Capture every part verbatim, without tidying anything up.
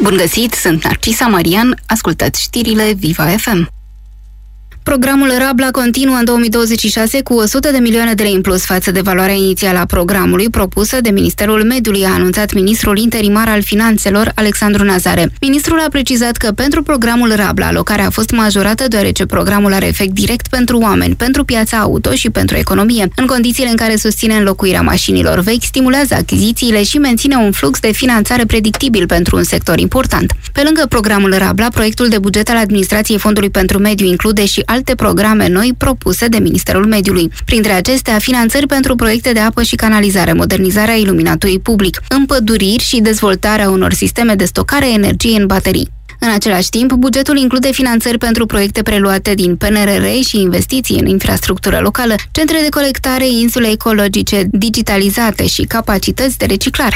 Bun găsit, sunt Narcisa Marian, ascultați știrile Viva F M. Programul Rabla continuă în două mii douăzeci și șase cu o sută de milioane de lei în plus față de valoarea inițială a programului propusă de Ministerul Mediului, a anunțat ministrul interimar al Finanțelor, Alexandru Nazare. Ministrul a precizat că pentru programul Rabla alocarea a fost majorată deoarece programul are efect direct pentru oameni, pentru piața auto și pentru economie, în condițiile în care susține înlocuirea mașinilor vechi, stimulează achizițiile și menține un flux de finanțare predictibil pentru un sector important. Pe lângă programul Rabla, proiectul de buget al Administrației Fondului pentru Mediu include și alte programe noi propuse de Ministerul Mediului. Printre acestea, finanțări pentru proiecte de apă și canalizare, modernizarea iluminatului public, împăduriri și dezvoltarea unor sisteme de stocare a energiei în baterii. În același timp, bugetul include finanțări pentru proiecte preluate din P N R R și investiții în infrastructură locală, centre de colectare, insule ecologice digitalizate și capacități de reciclare.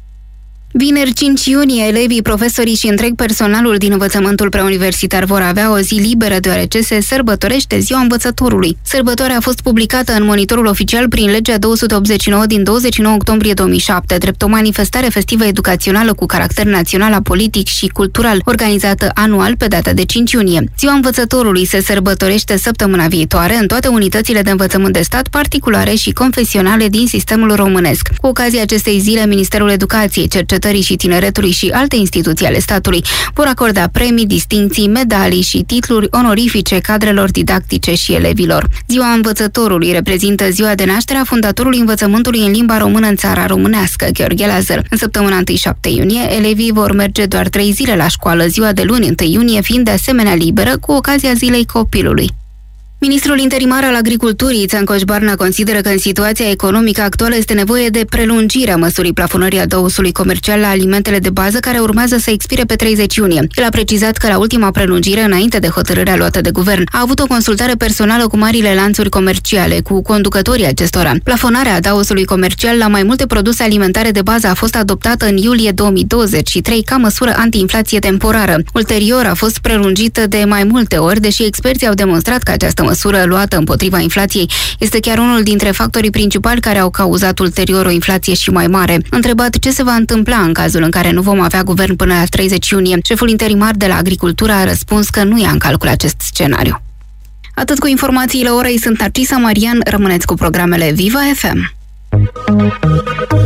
Vineri cinci iunie, elevii, profesorii și întreg personalul din învățământul preuniversitar vor avea o zi liberă deoarece se sărbătorește Ziua Învățătorului. Sărbătoarea a fost publicată în monitorul oficial prin legea două sute optzeci și nouă din douăzeci și nouă octombrie două mii șapte, drept o manifestare festivă educațională cu caracter național, politic și cultural, organizată anual pe data de cinci iunie. Ziua Învățătorului se sărbătorește săptămâna viitoare în toate unitățile de învățământ de stat, particulare și confesionale din sistemul românesc. Cu ocazia acestei zile, Ministerul Educației, Cercetării și Tineretului și alte instituții ale statului vor acorda premii, distincții, medalii și titluri onorifice cadrelor didactice și elevilor. Ziua Învățătorului reprezintă ziua de naștere a fondatorului învățământului în limba română în țara românească, Gheorghe Lazar. În săptămâna întâi șapte iunie, elevii vor merge doar trei zile la școală, ziua de luni întâi iunie fiind de asemenea liberă cu ocazia Zilei Copilului. Ministrul interimar al Agriculturii, Țancoș Barna, consideră că în situația economică actuală este nevoie de prelungirea măsurii plafonării adăusului comercial la alimentele de bază, care urmează să expire pe treizeci iunie. El a precizat că la ultima prelungire, înainte de hotărârea luată de guvern, a avut o consultare personală cu marile lanțuri comerciale, cu conducătorii acestora. Plafonarea adăusului comercial la mai multe produse alimentare de bază a fost adoptată în iulie două mii douăzeci și trei ca măsură antiinflație temporară. Ulterior a fost prelungită de mai multe ori, deși experții au demonstrat că această măsură luată împotriva inflației este chiar unul dintre factorii principali care au cauzat ulterior o inflație și mai mare. Întrebat ce se va întâmpla în cazul în care nu vom avea guvern până la treizeci iunie, șeful interimar de la Agricultură a răspuns că nu ia în calcul acest scenariu. Atât cu informațiile orei, sunt Narcisa Marian, rămâneți cu programele Viva F M.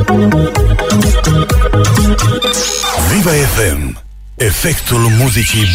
Viva F M. Efectul muzicii